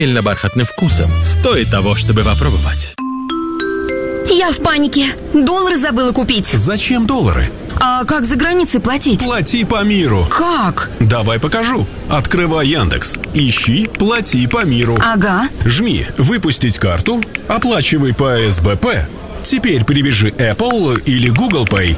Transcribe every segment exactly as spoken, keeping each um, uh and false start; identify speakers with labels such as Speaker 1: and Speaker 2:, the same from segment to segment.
Speaker 1: бархатным вкусом. Стоит того, чтобы попробовать.
Speaker 2: Я в панике. Доллары забыла купить.
Speaker 3: Зачем доллары?
Speaker 2: А как за границей платить?
Speaker 3: Плати по миру.
Speaker 2: Как?
Speaker 3: Давай покажу. Открывай Яндекс. Ищи «Плати по миру».
Speaker 2: Ага.
Speaker 3: Жми «Выпустить карту», оплачивай по эс бэ пэ. Теперь привяжи Apple или Google Pay.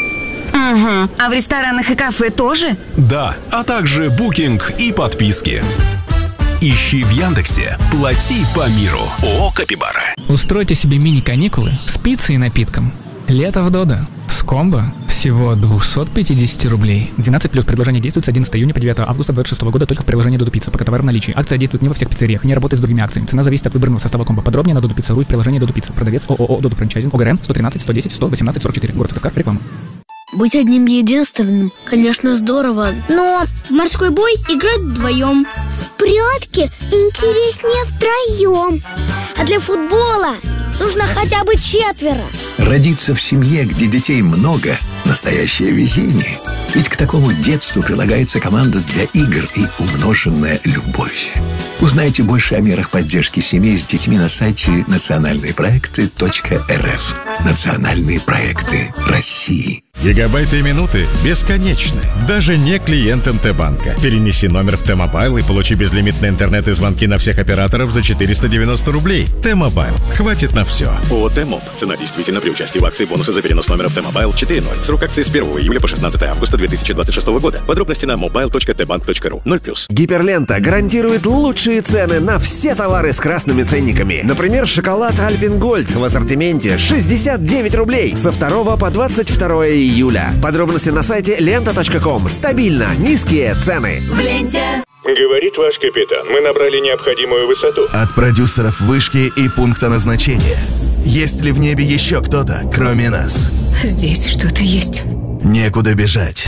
Speaker 2: Угу. А в ресторанах и кафе тоже?
Speaker 3: Да, а также букинг и подписки. Ищи в Яндексе «Плати по миру». ООО «Капибара».
Speaker 4: Устройте себе мини-каникулы с пиццей и напитком. Лето в Додо. С комбо всего двести пятьдесят рублей. двенадцать плюс. Предложение действует с одиннадцатого июня по девятое августа две тысячи двадцать шестого года только в приложении Додо Пицца. Пока товар в наличии. Акция действует не во всех пиццериях, не работает с другими акциями. Цена зависит от выбранного состава комбо. Подробнее на Додо Пицца.ру и в приложении Додо Пицца. Продавец ООО Додо Франчайзинг. ОГРН сто тринадцать сто десять сто восемнадцать сорок четыре. Город Сыктывкар. Реклама.
Speaker 5: Быть одним единственным, конечно, здорово. Но в морской бой играть вдвоем.
Speaker 6: В прятки интереснее втроем.
Speaker 5: А для футбола нужно хотя бы четверо.
Speaker 7: Родиться в семье, где детей много – настоящее везение. Ведь к такому детству прилагается команда для игр и умноженная любовь. Узнайте больше о мерах поддержки семей с детьми на сайте национальные проекты точка эр эф. Национальные проекты России.
Speaker 8: Гигабайты и минуты бесконечны, даже не клиентам Т-банка. Перенеси номер в Т-мобайл и получи безлимитный интернет и звонки на всех операторов за четыреста девяносто рублей. Т-мобайл. Хватит на все.
Speaker 9: ООО «Т-моб». Цена действительно при участии в акции бонусы за перенос номера в Т-мобайл четыре ноль. Срок акции с первого июля по шестнадцатое августа две тысячи двадцать шестого года. Подробности на мобайл точка тэ банк точка ру. ноль плюс.
Speaker 10: Гиперлента гарантирует лучшие цены на все товары с красными ценниками. Например, шоколад Альпен Гольд в ассортименте шестьдесят девять рублей со второго по двадцать второе июля. Подробности на сайте лента точка ком. Стабильно низкие цены.
Speaker 2: В ленте.
Speaker 11: Говорит ваш капитан, мы набрали необходимую высоту.
Speaker 12: От продюсеров вышки и пункта назначения. Есть ли в небе еще кто-то, кроме нас?
Speaker 2: Здесь что-то есть.
Speaker 12: Некуда бежать.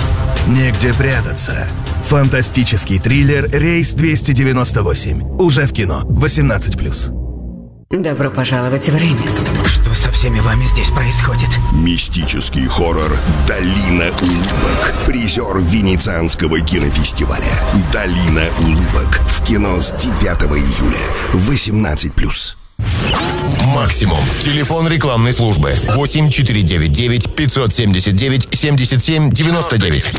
Speaker 12: Негде прятаться. Фантастический триллер «Рейс двести девяносто восемь». Уже в кино. восемнадцать плюс.
Speaker 13: Добро пожаловать в Ремес.
Speaker 14: Что со всеми вами здесь происходит?
Speaker 15: Мистический хоррор «Долина улыбок». Призер Венецианского кинофестиваля. «Долина улыбок». В кино с девятого июля. восемнадцать плюс.
Speaker 16: Максимум. Телефон рекламной службы. восемь четыре девять девять пятьсот семьдесят девять семьдесят семь девяносто девять.